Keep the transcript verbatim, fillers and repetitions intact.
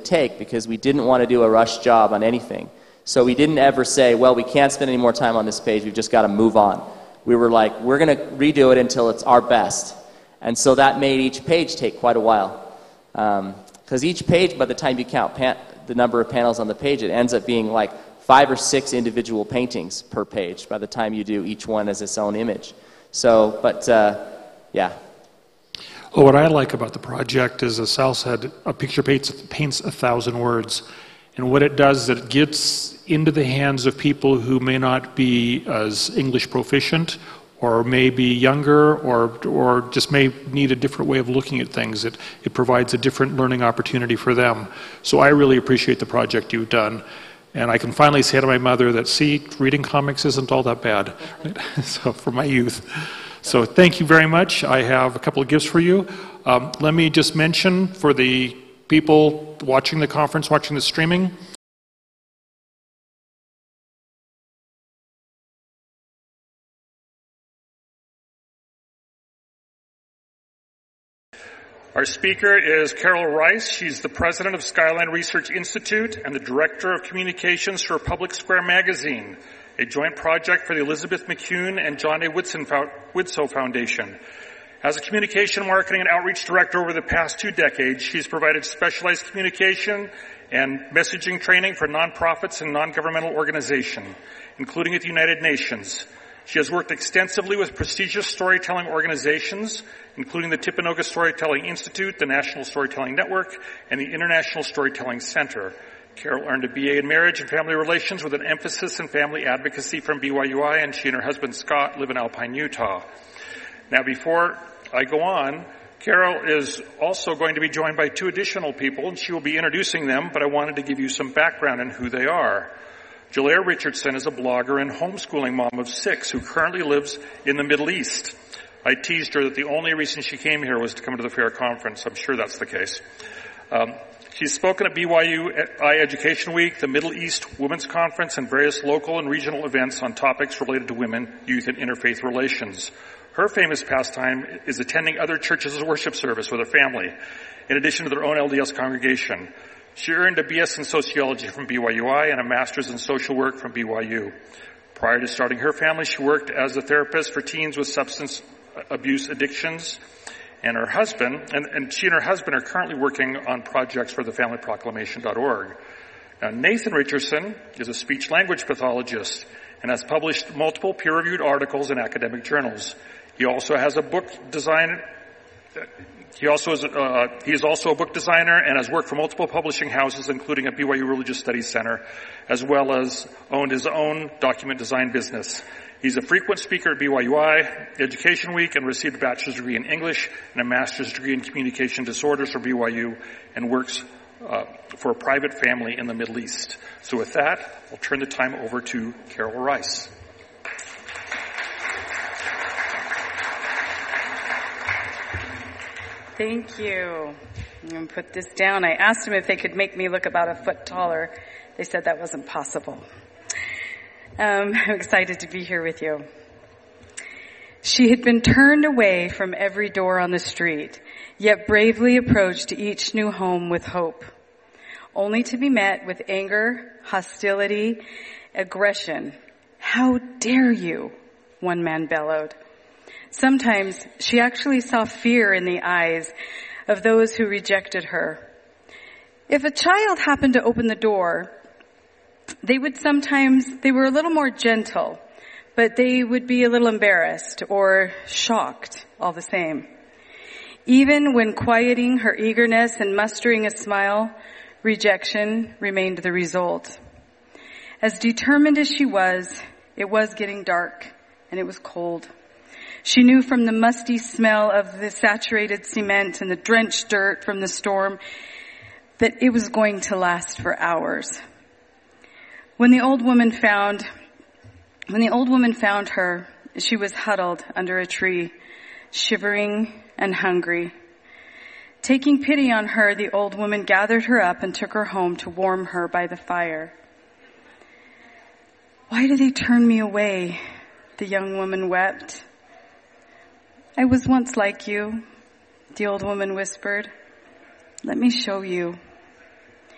take because we didn't want to do a rush job on anything. So we didn't ever say, well, we can't spend any more time on this page, we've just got to move on. We were like, we're going to redo it until it's our best. And so that made each page take quite a while. Because um, each page, by the time you count pan- the number of panels on the page, it ends up being like five or six individual paintings per page by the time you do each one as its own image. So, but, uh, yeah. Well, what I like about the project is, as Sal said, a picture paints, paints a thousand words. And what it does is it gets into the hands of people who may not be as English proficient, or may be younger, or or just may need a different way of looking at things. It, it provides a different learning opportunity for them. So I really appreciate the project you've done. And I can finally say to my mother that, see, reading comics isn't all that bad, right? So for my youth. So thank you very much. I have a couple of gifts for you. Um, let me just mention for the people watching the conference, watching the streaming, our speaker is Carol Rice. She's the president of Skyline Research Institute and the director of communications for Public Square Magazine, a joint project for the Elizabeth McCune and John A. Widtsoe Foundation. As a communication, marketing, and outreach director over the past two decades, she's provided specialized communication and messaging training for nonprofits and non-governmental organizations, including at the United Nations. She has worked extensively with prestigious storytelling organizations, including the Timpanogos Storytelling Institute, the National Storytelling Network, and the International Storytelling Center. Carol earned a B A in Marriage and Family Relations with an emphasis in family advocacy from B Y U I, and she and her husband Scott live in Alpine, Utah. Now, before I go on, Carol is also going to be joined by two additional people, and she will be introducing them, but I wanted to give you some background on who they are. Jalea Richardson is a blogger and homeschooling mom of six who currently lives in the Middle East. I teased her that the only reason she came here was to come to the FAIR conference. I'm sure that's the case. Um, she's spoken at B Y U I Education Week, the Middle East Women's Conference, and various local and regional events on topics related to women, youth, and interfaith relations. Her famous pastime is attending other churches' worship service with her family, in addition to their own L D S congregation. She earned a B S in sociology from B Y U I and a master's in social work from B Y U. Prior to starting her family, she worked as a therapist for teens with substance abuse addictions. And her husband, and, and she and her husband are currently working on projects for the family proclamation dot org. Now, Nathan Richardson is a speech-language pathologist and has published multiple peer-reviewed articles in academic journals. He also has a book design. He also is. Uh, he is also a book designer and has worked for multiple publishing houses, including at B Y U Religious Studies Center, as well as owned his own document design business. He's a frequent speaker at B Y U I Education Week and received a bachelor's degree in English and a master's degree in communication disorders from B Y U, and works uh, for a private family in the Middle East. So with that, I'll turn the time over to Carol Rice. Thank you. I'm going to put this down. I asked them if they could make me look about a foot taller. They said that wasn't possible. Um, I'm excited to be here with you. She had been turned away from every door on the street, yet bravely approached each new home with hope, only to be met with anger, hostility, aggression. "How dare you?" one man bellowed. Sometimes she actually saw fear in the eyes of those who rejected her. If a child happened to open the door, they would sometimes, they were a little more gentle, but they would be a little embarrassed or shocked all the same. Even when quieting her eagerness and mustering a smile, rejection remained the result. As determined as she was, it was getting dark and it was cold. She knew from the musty smell of the saturated cement and the drenched dirt from the storm that it was going to last for hours. When the old woman found, when the old woman found her, she was huddled under a tree, shivering and hungry. Taking pity on her, the old woman gathered her up and took her home to warm her by the fire. "Why do they turn me away?" the young woman wept. "I was once like you," the old woman whispered. "Let me show you."